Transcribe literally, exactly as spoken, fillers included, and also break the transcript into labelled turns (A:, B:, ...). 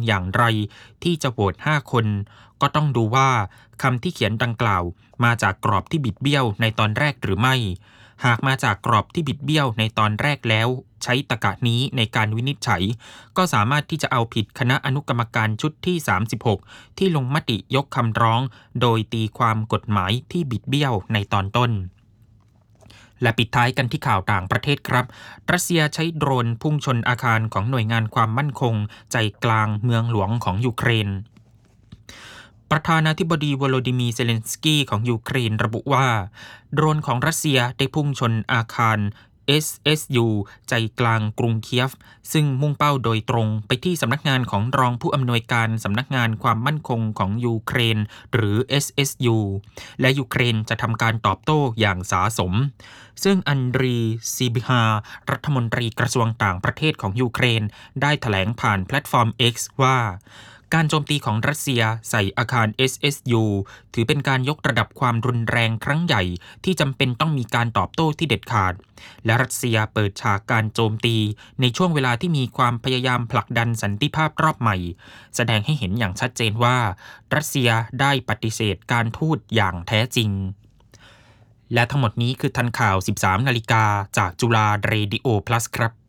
A: อย่างไรที่จะโหวตห้าคนก็ต้องดูว่าคำที่เขียนดังกล่าวมาจากกรอบที่บิดเบี้ยวในตอนแรกหรือไม่หากมาจากกรอบที่บิดเบี้ยวในตอนแรกแล้วใช้ตรรกะนี้ในการวินิจฉัยก็สามารถที่จะเอาผิดคณะอนุกรรมการชุดที่สามสิบหกที่ลงมติยกคำร้องโดยตีความกฎหมายที่บิดเบี้ยวในตอนต้นและปิดท้ายกันที่ข่าวต่างประเทศครับรัสเซียใช้โดรนพุ่งชนอาคารของหน่วยงานความมั่นคงใจกลางเมืองหลวงของยูเครนประธานาธิบดีโวโลดิมีร์เซเลนสกี้ของยูเครนระบุว่าโดรนของรัสเซียได้พุ่งชนอาคาร เอส เอส ยู ใจกลางกรุงเคียฟซึ่งมุ่งเป้าโดยตรงไปที่สำนักงานของรองผู้อำนวยการสำนักงานความมั่นคงของยูเครนหรือ เอส เอส ยู และยูเครนจะทำการตอบโต้อย่างสาสมซึ่งอันดรีซีบิฮารัฐมนตรีกระทรวงต่างประเทศของยูเครนได้แถลงผ่านแพลตฟอร์ม X ว่าการโจมตีของรัสเซียใส่อาคาร เอส เอส ยู ถือเป็นการยกระดับความรุนแรงครั้งใหญ่ที่จำเป็นต้องมีการตอบโต้ที่เด็ดขาดและรัสเซียเปิดฉากการโจมตีในช่วงเวลาที่มีความพยายามผลักดันสันติภาพรอบใหม่แสดงให้เห็นอย่างชัดเจนว่ารัสเซียได้ปฏิเสธการทูตอย่างแท้จริงและทั้งหมดนี้คือทันข่าว สิบสามนาฬิกาจากจุฬาเรดิโอ plus ครับ